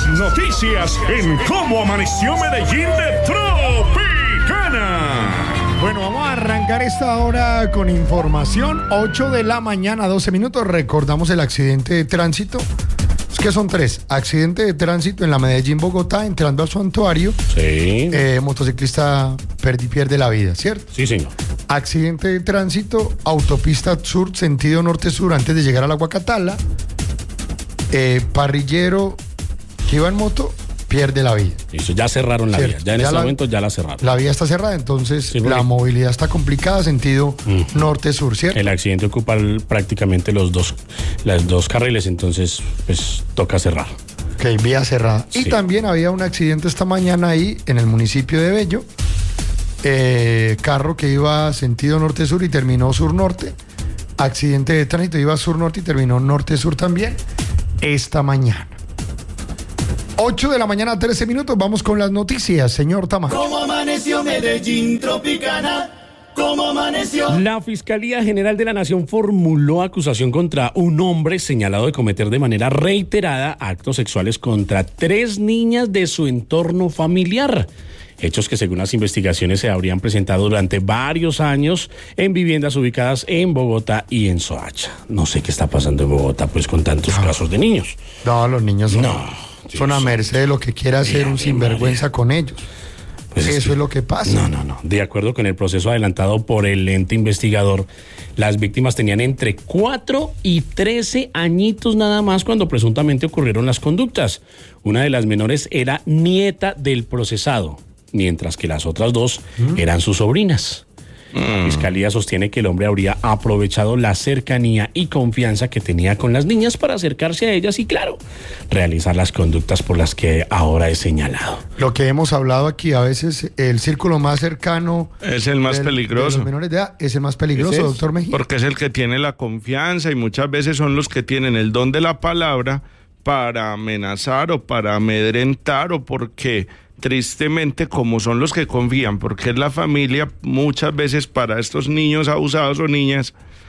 Las noticias en Cómo Amaneció Medellín de Tropicana. Bueno, vamos a arrancar esta hora con información. 8 de la mañana, 12 minutos. Recordamos el accidente de tránsito. Es que son 3. Accidente de tránsito en la Medellín-Bogotá, entrando al santuario. Sí. Motociclista pierde la vida, ¿cierto? Sí, señor. Accidente de tránsito, autopista sur, sentido norte-sur, antes de llegar a la Guacatala. Parrillero que iba en moto pierde la vida. Eso, ya cerraron la vía. Ya en este momento ya la cerraron. La vía está cerrada, entonces sí, la movilidad está complicada, sentido norte-sur, ¿cierto? El accidente ocupa prácticamente las dos carriles, entonces pues toca cerrar. Ok, vía cerrada. Sí. Y también había un accidente esta mañana ahí en el municipio de Bello. Carro que iba sentido norte-sur y terminó sur-norte. Accidente de tránsito, iba sur-norte y terminó norte-sur también. Esta mañana. 8 de la mañana, 13 minutos. Vamos con las noticias, señor Tamayo. ¿Cómo amaneció Medellín Tropicana? ¿Cómo amaneció? La Fiscalía General de la Nación formuló acusación contra un hombre señalado de cometer de manera reiterada actos sexuales contra 3 niñas de su entorno familiar. Hechos que según las investigaciones se habrían presentado durante varios años en viviendas ubicadas en Bogotá y en Soacha. No sé qué está pasando en Bogotá pues con tantos casos de niños. No, los niños son a merced de lo que quiera hacer un sinvergüenza con ellos. Pues eso es lo que pasa. No. De acuerdo con el proceso adelantado por el ente investigador, las víctimas tenían entre 4 y 13 añitos nada más cuando presuntamente ocurrieron las conductas. Una de las menores era nieta del procesado, mientras que las otras 2 eran sus sobrinas. La Fiscalía sostiene que el hombre habría aprovechado la cercanía y confianza que tenía con las niñas para acercarse a ellas y, claro, realizar las conductas por las que ahora es señalado. Lo que hemos hablado aquí, a veces el círculo más cercano es el más peligroso. De los menores de edad es el más peligroso, doctor Mejía. Porque es el que tiene la confianza y muchas veces son los que tienen el don de la palabra para amenazar o para amedrentar o porque tristemente como son los que confían, porque es la familia, muchas veces para estos niños abusados o niñas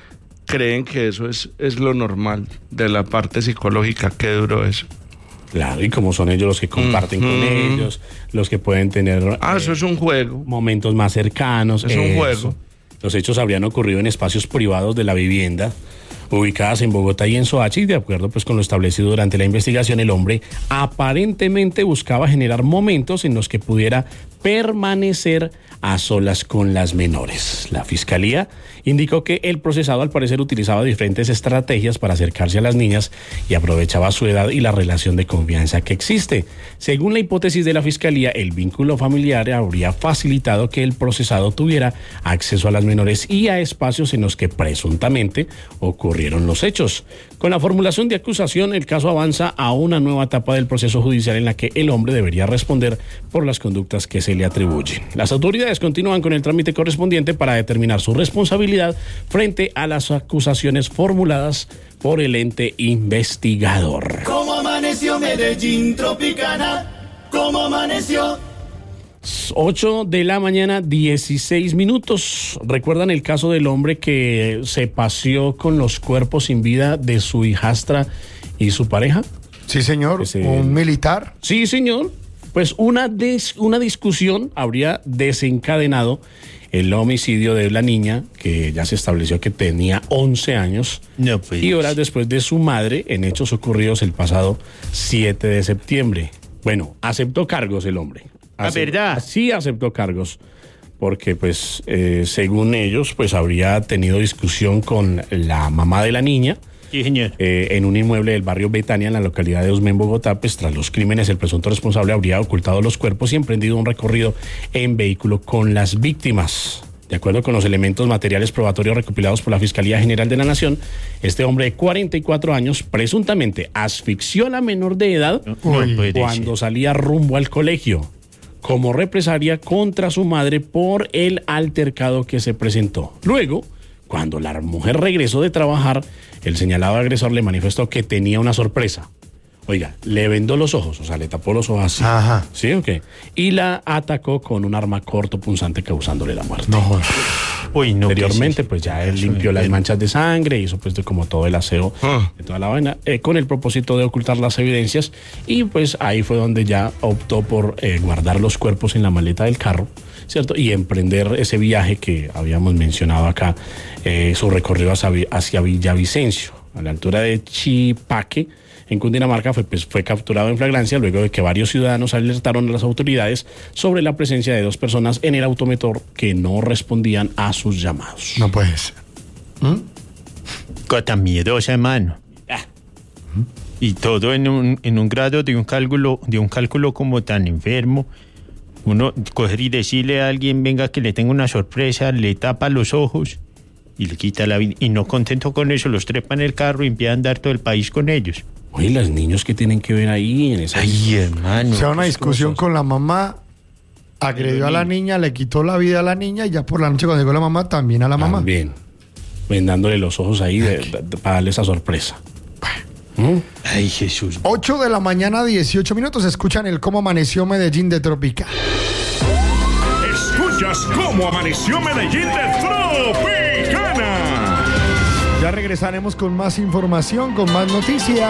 creen que eso es lo normal de la parte psicológica. Qué duro eso. Claro, y como son ellos los que comparten con ellos, los que pueden tener eso es un juego, momentos más cercanos. Es un juego. Los hechos habrían ocurrido en espacios privados de la vivienda, ubicadas en Bogotá y en Soacha, y de acuerdo pues con lo establecido durante la investigación, el hombre aparentemente buscaba generar momentos en los que pudiera permanecer a solas con las menores. La Fiscalía indicó que el procesado al parecer utilizaba diferentes estrategias para acercarse a las niñas y aprovechaba su edad y la relación de confianza que existe. Según la hipótesis de la Fiscalía, el vínculo familiar habría facilitado que el procesado tuviera acceso a las menores y a espacios en los que presuntamente ocurrieron los hechos. Con la formulación de acusación, el caso avanza a una nueva etapa del proceso judicial en la que el hombre debería responder por las conductas que se le atribuyen. Las autoridades continúan con el trámite correspondiente para determinar su responsabilidad frente a las acusaciones formuladas por el ente investigador. ¿Cómo amaneció Medellín Tropicana? ¿Cómo amaneció? 8 de la mañana, 16 minutos. ¿Recuerdan el caso del hombre que se paseó con los cuerpos sin vida de su hijastra y su pareja? Sí, señor. ¿Un militar? Sí, señor. Pues una discusión habría desencadenado el homicidio de la niña, que ya se estableció que tenía 11 años, y horas después de su madre, en hechos ocurridos el pasado 7 de septiembre. Bueno, aceptó cargos el hombre. ¿La verdad? Sí aceptó cargos, porque pues según ellos pues habría tenido discusión con la mamá de la niña. Sí, señor. En un inmueble del barrio Betania, en la localidad de Usme, en Bogotá, pues tras los crímenes el presunto responsable habría ocultado los cuerpos y emprendido un recorrido en vehículo con las víctimas. De acuerdo con los elementos materiales probatorios recopilados por la Fiscalía General de la Nación, este hombre de 44 años presuntamente asfixió a la menor de edad cuando salía rumbo al colegio, como represalia contra su madre por el altercado que se presentó. Luego, cuando la mujer regresó de trabajar, el señalado agresor le manifestó que tenía una sorpresa. Oiga, le vendó los ojos, o sea, le tapó los ojos así. Ajá. ¿Sí o qué? Y la atacó con un arma cortopunzante causándole la muerte. No. Uy, no, Anteriormente, pues ya él limpió las manchas de sangre, hizo pues como todo el aseo de toda la vaina, con el propósito de ocultar las evidencias, y pues ahí fue donde ya optó por guardar los cuerpos en la maleta del carro, ¿cierto? Y emprender ese viaje que habíamos mencionado acá, su recorrido hacia Villavicencio, a la altura de Chipaque, en Cundinamarca. Fue capturado en flagrancia luego de que varios ciudadanos alertaron a las autoridades sobre la presencia de 2 personas en el automotor que no respondían a sus llamados. No puede ser. Cosa miedosa, hermano. Y todo en un grado de un cálculo como tan enfermo. Uno coger y decirle a alguien, venga, que le tengo una sorpresa, le tapa los ojos y le quita la vida. Y no contento con eso, los trepa en el carro y empieza a andar todo el país con ellos. Oye, los niños que tienen que ver ahí en esa... Ay, hermano. O sea, una discusión con la mamá, agredió a la niña, le quitó la vida a la niña, y ya por la noche cuando llegó la mamá, también a la mamá. También. Vendándole los ojos ahí para darle esa sorpresa. Ay, Jesús. 8 de la mañana, 18 minutos. Escuchan el Cómo Amaneció Medellín de Tropicana. Escuchas cómo amaneció Medellín de Tropicana. Ya regresaremos con más información, con más noticias.